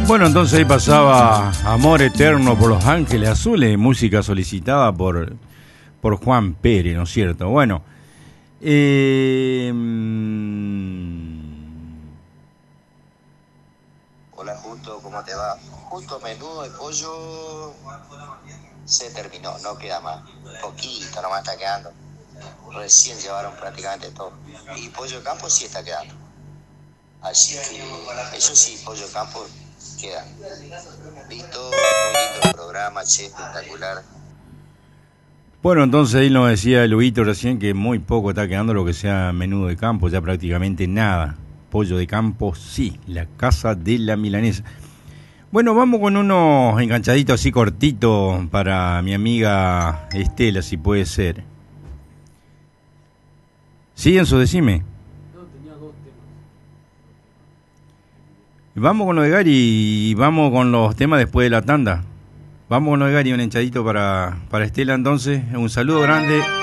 Bueno, entonces ahí pasaba Amor Eterno por Los Ángeles Azules, música solicitada por Juan Pérez, ¿no es cierto? Bueno, Hola Justo, ¿cómo te va? Justo menudo de pollo se terminó, no queda más. Poquito nomás está quedando. Recién llevaron prácticamente todo. Y pollo de campo sí está quedando. Así que, eso sí, pollo de campo queda. Listo, muy lindo el programa, che, espectacular. bueno, entonces ahí nos decía Luito recién que muy poco está quedando lo que sea menudo de campo, ya prácticamente nada. Pollo de campo sí, la casa de la milanesa. Bueno, vamos con unos enganchaditos así cortitos para mi amiga Estela, si puede ser. ¿Sí, Enzo? Decime. Vamos con lo de Gary y vamos con los temas después de la tanda. Vamos con lo de Gary, un enchadito para Estela entonces. Un saludo grande.